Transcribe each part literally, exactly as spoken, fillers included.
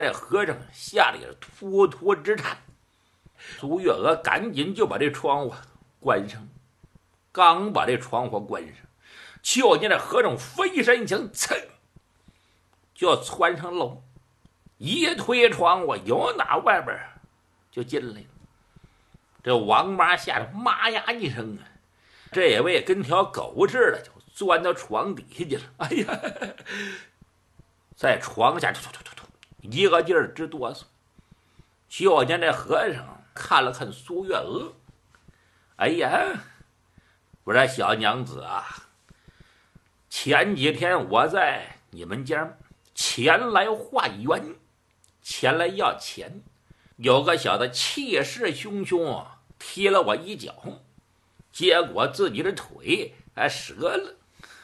这和尚吓得也是突突直颤。苏月娥赶紧就把这窗户关上，刚把这窗户关上，就见这和尚飞身一枪，噌，就窜上楼，一推窗户，由哪外边就进来了。这王妈吓得妈呀一声啊，这位跟条狗似的就钻到床底下去了。哎呀，在床下突突突突一个劲儿直哆嗦。就见这和尚看了看苏月娥，哎呀，我说小娘子啊，前几天我在你们家前来化缘，前来要钱，有个小子气势汹汹踢了我一脚，结果自己的腿还折了，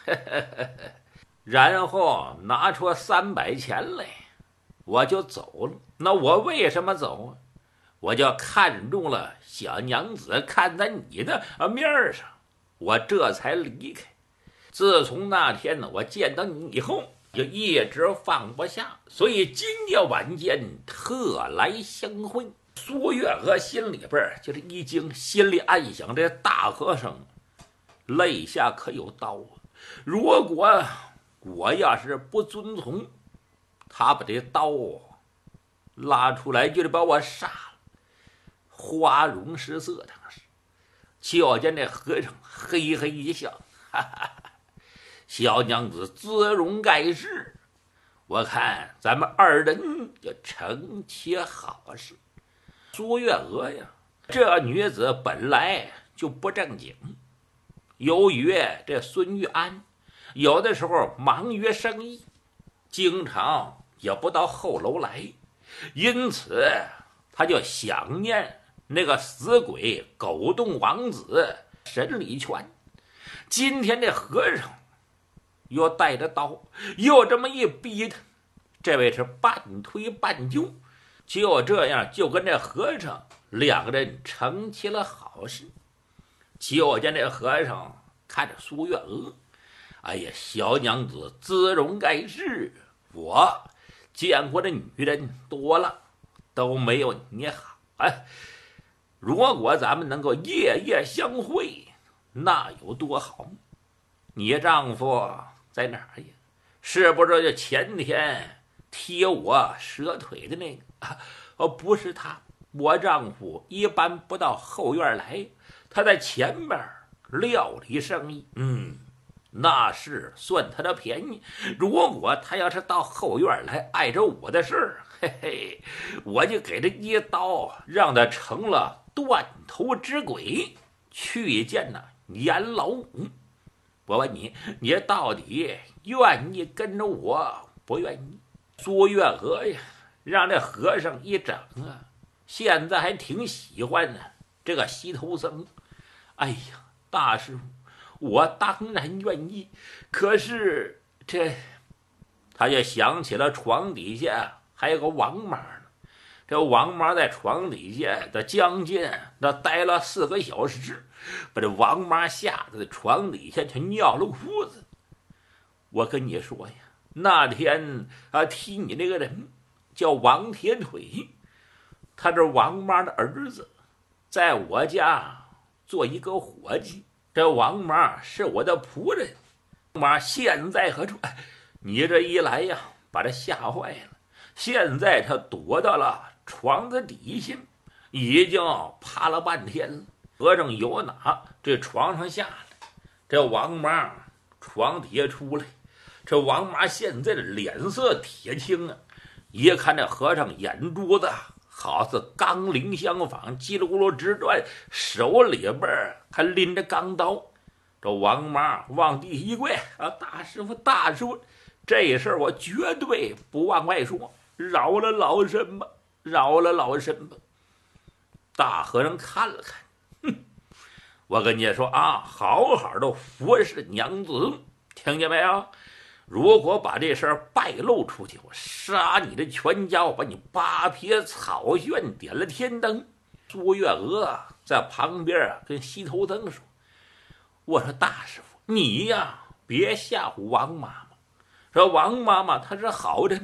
然后拿出三百钱来，我就走了。那我为什么走啊？我就看中了小娘子，看在你的面上，我这才离开。自从那天呢，我见到你以后，就一直放不下，所以今夜晚间特来相会。苏月娥心里边就是一惊，心里暗想：这大和尚肋下可有刀啊！如果我要是不遵从，他把这刀拉出来就得把我杀了。花容失色，当时就见这和尚嘿嘿一笑，哈哈哈，小娘子姿容盖世，我看咱们二人就成其好事。苏月娥呀，这女子本来就不正经，由于这孙玉安有的时候忙于生意，经常也不到后楼来，因此他就想念那个死鬼狗洞王子沈礼全。今天这和尚又带着刀，又这么一逼他，这位是半推半就，就这样就跟这和尚两个人成其了好事。就见这和尚看着苏月娥，哎呀，小娘子姿容盖世，我见过的女人多了，都没有你好。哎，如果咱们能够夜夜相会，那有多好？你丈夫在哪儿呀？是不是就前天踢我折腿的那个？啊，哦，不是他，我丈夫一般不到后院来，他在前面料理生意。嗯，那是算他的便宜。如果他要是到后院来碍着我的事儿，嘿嘿，我就给他一刀，让他成了断头之鬼，去见那阎老五。我问你，你到底愿意跟着我，不愿意？苏月娥呀，让这和尚一整啊，现在还挺喜欢呢。这个西头僧，哎呀，大师傅，我当然愿意，可是这，他就想起了床底下还有个王妈呢。这王妈在床底下的将近那待了四个小时，把这王妈吓得床底下就尿了裤子。我跟你说呀，那天啊踢你那个人叫王铁腿，他这王妈的儿子，在我家做一个伙计。这王妈是我的仆人，妈现在何处？你这一来呀，把他吓坏了。现在他躲到了床子底下，已经趴了半天了。和尚有哪这床上下来，这王妈床底下出来。这王妈现在的脸色铁青啊，一看这和尚眼珠子好似钢铃相仿，叽里咕噜直转，手里边还拎着钢刀。这王妈往地一跪啊，大师傅，大师傅，这事儿我绝对不往外说，饶了老身吧，饶了老身吧。大和尚看了看，哼，我跟你说啊，好好的服侍娘子，听见没有？如果把这事儿败露出去，我杀你的全家，我把你八撇草旋，点了天灯。苏月娥在旁边啊，跟西头僧说：“我说大师傅，你呀别吓唬王妈妈。说王妈妈她是好人，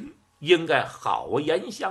应该好言相